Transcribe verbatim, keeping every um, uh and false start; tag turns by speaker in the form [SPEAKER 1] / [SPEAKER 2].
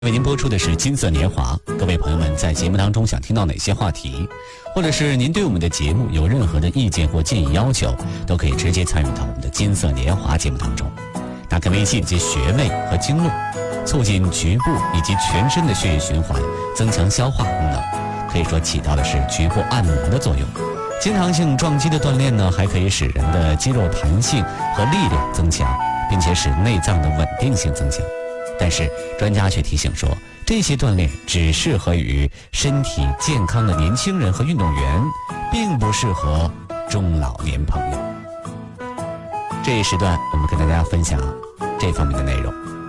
[SPEAKER 1] 为您播出的是金色年华。各位朋友们在节目当中想听到哪些话题，或者是您对我们的节目有任何的意见或建议要求，都可以直接参与到我们的金色年华节目当中。打开微信及穴位和经络，促进局部以及全身的血液循环，增强消化功能，可以说起到的是局部按摩的作用。经常性撞击的锻炼呢，还可以使人的肌肉弹性和力量增强，并且使内脏的稳定性增强。但是专家却提醒说，这些锻炼只适合于身体健康的年轻人和运动员，并不适合中老年朋友。这一时段我们跟大家分享这方面的内容。